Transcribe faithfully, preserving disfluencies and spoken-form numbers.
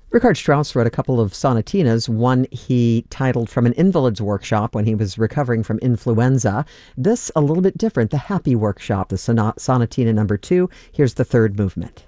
Richard Strauss wrote a couple of sonatinas. One he titled From an Invalid's Workshop when he was recovering from influenza. This a little bit different, the Happy Workshop, the sonat- sonatina number two. Here's the third movement.